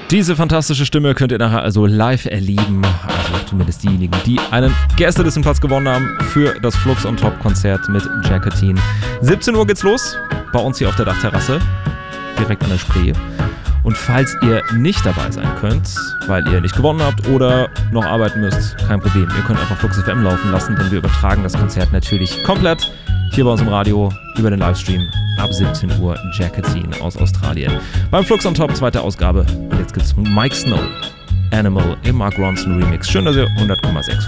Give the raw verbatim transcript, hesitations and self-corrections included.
Diese fantastische Stimme könnt ihr nachher also live erleben. Also zumindest diejenigen, die einen Gästelistenplatz gewonnen haben für das Flux on Top Konzert mit Jacqueline. siebzehn Uhr geht's los, bei uns hier auf der Dachterrasse, direkt an der Spree. Und falls ihr nicht dabei sein könnt, weil ihr nicht gewonnen habt oder noch arbeiten müsst, kein Problem. Ihr könnt einfach Flux F M laufen lassen, denn wir übertragen das Konzert natürlich komplett hier bei uns im Radio über den Livestream ab siebzehn Uhr. Jacqueline aus Australien. Beim Flux on Top, zweite Ausgabe. Und jetzt gibt's Mike Snow, Animal im Mark Ronson Remix. Schön, dass ihr hundert Komma sechs